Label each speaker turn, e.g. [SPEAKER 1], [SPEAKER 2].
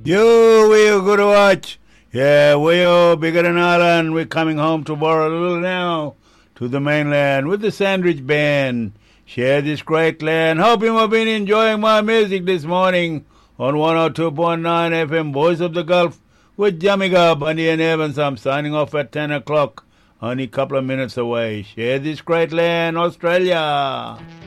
[SPEAKER 1] You, we you good to watch. Yeah, we you bigger than Ireland. We're coming home to Borroloola now, to the mainland with the Sandwich Band. Share this great land. Hope you have been enjoying my music this morning on 102.9 FM, Voice of the Gulf, with Jamiga, Bundy and Evans. I'm signing off at 10 o'clock, only a couple of minutes away. Share this great land, Australia.